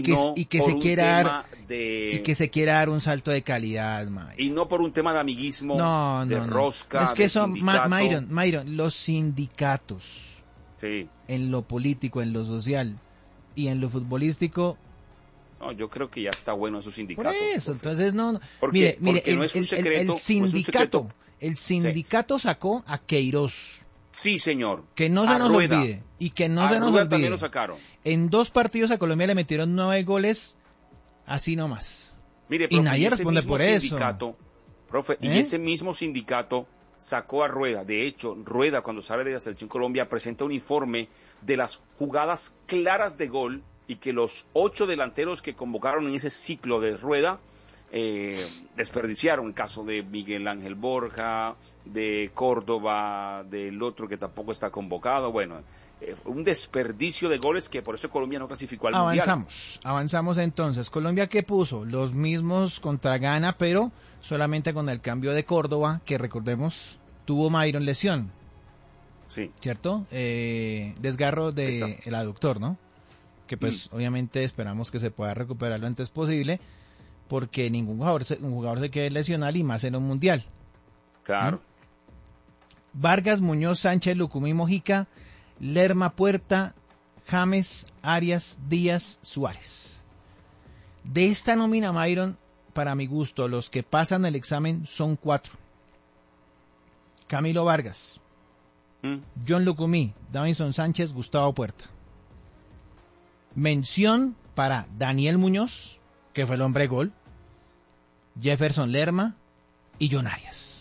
y que se quiera dar un salto de calidad, Mayron. Y no por un tema de amiguismo, de rosca, es que de son, sindicato. Mayron, los sindicatos, sí, en lo político, en lo social y en lo futbolístico. No, yo creo que ya está bueno esos sindicatos. Por eso, profe. entonces no. Porque Mire, no es un secreto, el sindicato sacó a Queiroz. Sí, señor. Que no se nos olvide. Y que no se nos olvide. También lo sacaron. En 2 partidos a Colombia le metieron 9 goles, así nomás. Mire, profe, y nadie responde por eso. Profe, y ese mismo sindicato sacó a Rueda. De hecho, Rueda, cuando sale de la Selección Colombia, presenta un informe de las jugadas claras de gol y que los 8 delanteros que convocaron en ese ciclo de Rueda desperdiciaron. El caso de Miguel Ángel Borja, de Córdoba, del otro que tampoco está convocado. Bueno, un desperdicio de goles que por eso Colombia no clasificó al Mundial. Avanzamos entonces. ¿Colombia qué puso? Los mismos contra Ghana, pero solamente con el cambio de Córdoba, que recordemos tuvo Mayron lesión. Sí. ¿Cierto? Desgarro del aductor, ¿no? Que pues obviamente esperamos que se pueda recuperar lo antes posible, porque ningún jugador se quede lesionado, y más en un mundial. Claro. Vargas, Muñoz, Sánchez, Lucumí, Mojica, Lerma, Puerta, James, Arias, Díaz, Suárez. De esta nómina, Mayron, para mi gusto, los que pasan el examen son 4. Camilo Vargas, John Lucumí, Davinson Sánchez, Gustavo Puerta. Mención para Daniel Muñoz, que fue el hombre gol, Jefferson Lerma y John Arias.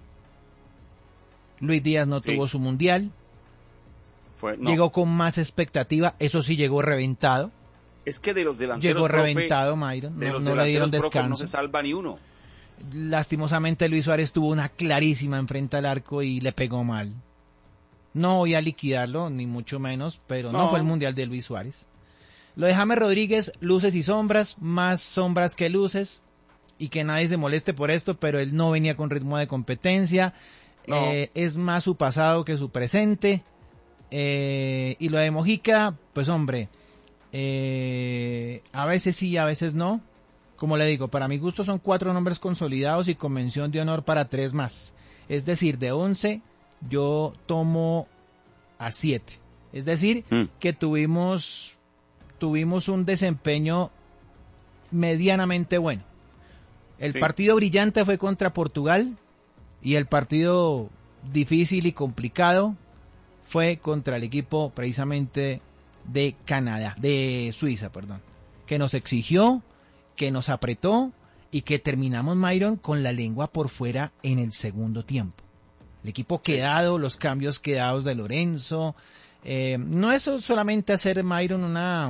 Luis Díaz no tuvo su mundial. Llegó con más expectativa, eso sí, llegó reventado. Es que de los delanteros, llegó reventado, Mayron, no le dieron descanso. No se salva ni uno. Lastimosamente Luis Suárez tuvo una clarísima enfrente al arco y le pegó mal. No voy a liquidarlo, ni mucho menos, pero no fue el mundial de Luis Suárez. Lo de James Rodríguez, luces y sombras, más sombras que luces, y que nadie se moleste por esto, pero él no venía con ritmo de competencia, es más su pasado que su presente, y lo de Mojica, pues hombre, a veces sí, a veces no. Como le digo, para mi gusto son 4 nombres consolidados y con mención de honor para 3 más. Es decir, de 11 yo tomo a 7. Es decir, que tuvimos un desempeño medianamente bueno. El partido brillante fue contra Portugal y el partido difícil y complicado fue contra el equipo precisamente de Suiza, que nos exigió, que nos apretó y que terminamos, Mayron, con la lengua por fuera en el segundo tiempo. El equipo quedado, los cambios quedados de Lorenzo. No es solamente hacer, Mayron,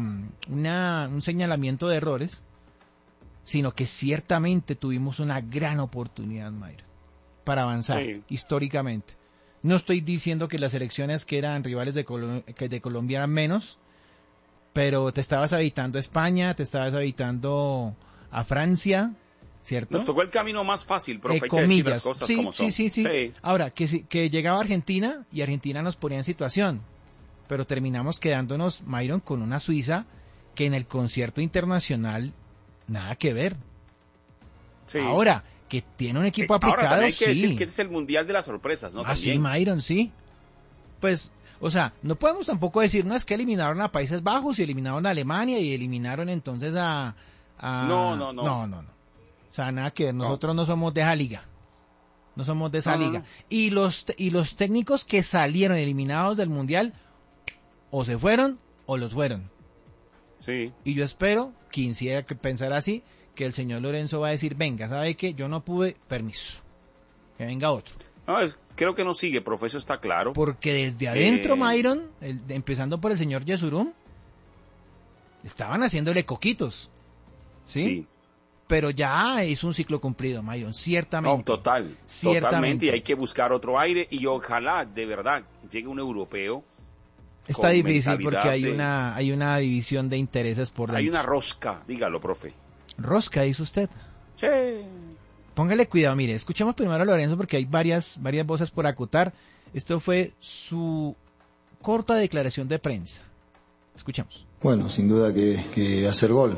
un señalamiento de errores, sino que ciertamente tuvimos una gran oportunidad, Mayron, para avanzar históricamente. No estoy diciendo que las selecciones que eran rivales de Colombia eran menos, pero te estabas evitando a España, te estabas evitando a Francia, ¿cierto? Nos tocó el camino más fácil, pero hay que comillas. decir las cosas como son. Sí. Ahora, que llegaba Argentina y Argentina nos ponía en situación, pero terminamos quedándonos, Mayron, con una Suiza que en el concierto internacional nada que ver. Sí. Ahora, que tiene un equipo aplicado, ahora hay que decir que ese es el mundial de las sorpresas, ¿no? Sí, Mayron, sí. Pues, o sea, no podemos tampoco decir, no, es que eliminaron a Países Bajos y eliminaron a Alemania y eliminaron entonces a... No. O sea, nada que ver, nosotros no somos de esa liga. No somos de esa liga. Y los técnicos que salieron eliminados del mundial, o se fueron o los fueron. Sí. Y yo espero, quien sea que pensar así, que el señor Lorenzo va a decir, venga, ¿sabe qué? Yo no pude, permiso. Que venga otro. No, creo que no sigue, profe, eso está claro. Porque desde adentro, Mayron, empezando por el señor Yesurum, estaban haciéndole coquitos. ¿Sí? Pero ya es un ciclo cumplido, Mayron, ciertamente. No, totalmente, y hay que buscar otro aire, y ojalá, de verdad, llegue un europeo. Está difícil porque hay una división de intereses por dentro. Hay una rosca, dígalo, profe. ¿Rosca, dice usted? Sí. Póngale cuidado, mire, escuchemos primero a Lorenzo porque hay varias voces por acotar. Esto fue su corta declaración de prensa. Escuchemos. Bueno, sin duda que hacer gol.